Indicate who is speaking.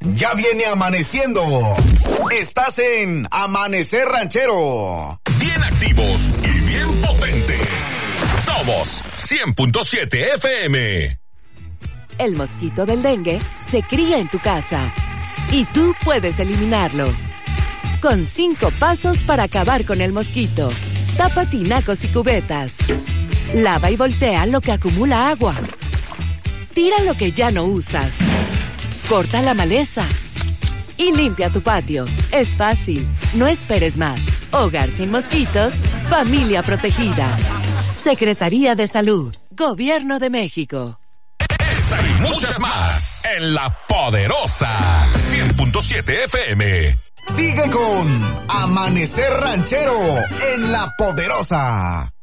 Speaker 1: Ya viene amaneciendo. Estás en Amanecer Ranchero.
Speaker 2: Bien activos y bien potentes. Somos 100.7 FM.
Speaker 3: El mosquito del dengue se cría en tu casa y tú puedes eliminarlo. Con 5 pasos para acabar con el mosquito. Tapa tinacos y cubetas. Lava y voltea lo que acumula agua. Tira lo que ya no usas. Corta la maleza. Y limpia tu patio. Es fácil. No esperes más. Hogar sin mosquitos. Familia protegida. Secretaría de Salud. Gobierno de México.
Speaker 2: Esta y muchas más en La Poderosa 100.7 FM.
Speaker 1: Sigue con Amanecer Ranchero en La Poderosa.